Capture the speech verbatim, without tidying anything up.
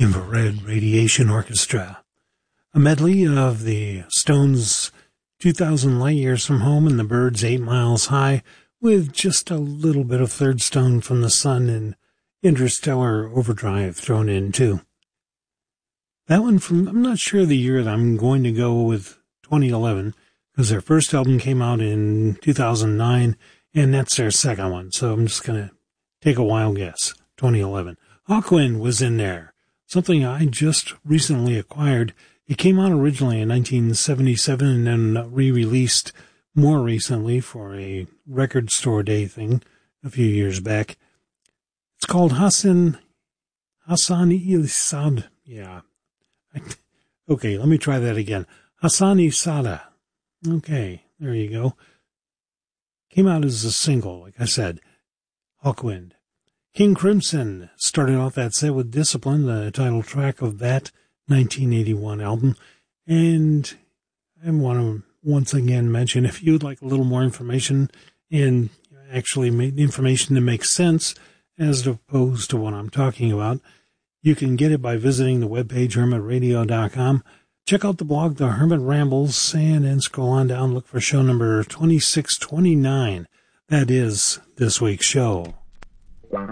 Infrared Radiation Orchestra, a medley of the Stones' two thousand Light Years from Home and the Byrds' Eight Miles High, with just a little bit of Third Stone from the Sun and Interstellar Overdrive thrown in too. That one from, I'm not sure the year that I'm going to go with twenty eleven, because their first album came out in two thousand nine, and that's their second one, so I'm just going to take a wild guess, twenty eleven. Hawkwind was in there, something I just recently acquired. It came out originally in nineteen seventy-seven and then re-released more recently for a record store day thing a few years back. It's called Hassan, Hassani Sad. Yeah. Okay, let me try that again. Hassani Sada. Okay, there you go. Came out as a single, like I said. Hawkwind. King Crimson started off that set with Discipline, the title track of that nineteen eighty-one album. And I want to once again mention, if you'd like a little more information and actually make information that makes sense as opposed to what I'm talking about, you can get it by visiting the webpage hermit radio dot com. Check out the blog, The Hermit Rambles, and then scroll on down, look for show number twenty-six twenty-nine. That is this week's show.